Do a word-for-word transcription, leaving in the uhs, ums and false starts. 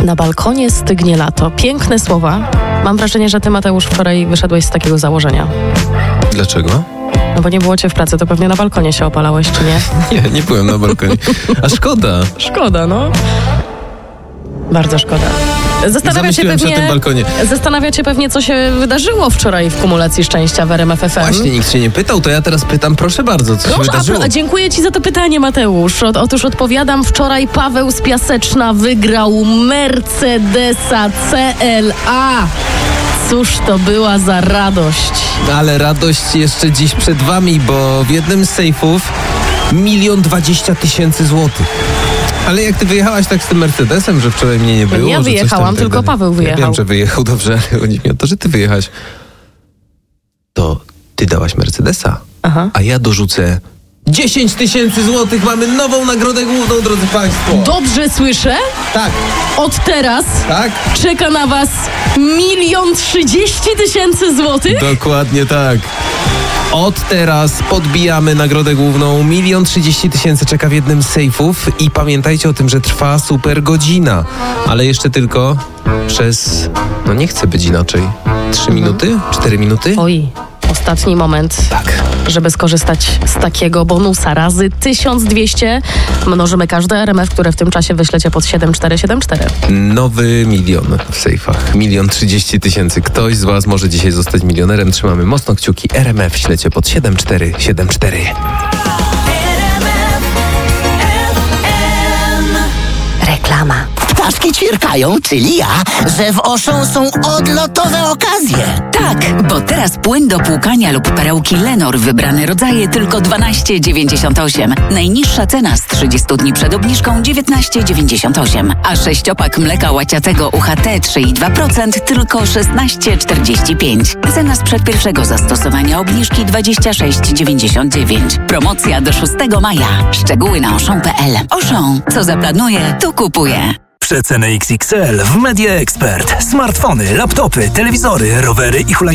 Na balkonie stygnie lato. Piękne słowa. Mam wrażenie, że ty, Mateusz, wczoraj wyszedłeś z takiego założenia. Dlaczego? No bo nie było cię w pracy, to pewnie na balkonie się opalałeś, czy nie? Nie, nie byłem na balkonie. A szkoda. Szkoda, no. Bardzo szkoda. Zastanawia się, Zamyśliłem się o tym pewnie, balkonie. zastanawia cię pewnie, co się wydarzyło wczoraj w kumulacji szczęścia w R M F F M. Właśnie, nikt się nie pytał, to ja teraz pytam, proszę bardzo, co się Proszę, wydarzyło? a, a dziękuję ci za to pytanie, Mateusz. O, otóż odpowiadam, wczoraj Paweł z Piaseczna wygrał Mercedesa C L A. Cóż to była za radość. Ale radość jeszcze dziś przed wami, bo w jednym z sejfów milion dwadzieścia tysięcy złotych. Ale jak ty wyjechałaś tak z tym Mercedesem, że wczoraj mnie nie było? Ja że coś wyjechałam, tam tak tylko dalej. Paweł wyjechał. Ja wiem, że wyjechał, dobrze, ale chodzi mi o to, że ty wyjechałaś. To ty dałaś Mercedesa, Aha. a ja dorzucę dziesięć tysięcy złotych. Mamy nową nagrodę główną, drodzy państwo. Dobrze słyszę? Tak, Od teraz tak. czeka na was milion trzydzieści tysięcy złotych? Dokładnie tak. Od teraz podbijamy nagrodę główną. Milion trzydzieści tysięcy czeka w jednym z sejfów i pamiętajcie o tym, że trwa super godzina. Ale jeszcze tylko przez... No nie chcę być inaczej. Trzy minuty? Cztery minuty? Oj, ostatni moment, Tak. żeby skorzystać z takiego bonusa razy tysiąc dwieście. Mnożymy każde R M F, które w tym czasie wyślecie pod siedem cztery siedem cztery. Nowy milion w sejfach. Milion trzydzieści tysięcy. Ktoś z was może dzisiaj zostać milionerem. Trzymamy mocno kciuki. R M F ślecie pod siedem cztery siedem cztery. Reklama. Ptaszki ćwierkają, czyli ja, że w Auchan są odlotowe okazje. Tak, bo teraz płyn do płukania lub perełki Lenor wybrane rodzaje tylko dwanaście dziewięćdziesiąt osiem. Najniższa cena z trzydziestu dni przed obniżką dziewiętnaście dziewięćdziesiąt osiem. A sześciopak mleka łaciatego U H T trzy i dwa procent tylko szesnaście czterdzieści pięć. Cena sprzed pierwszego zastosowania obniżki dwadzieścia sześć dziewięćdziesiąt dziewięć. Promocja do szóstego maja. Szczegóły na auchan kropka p l. Auchan. Co zaplanuje, to kupuje. Przeceny X X L w Media Expert. Smartfony, laptopy, telewizory, rowery i hulajnogi.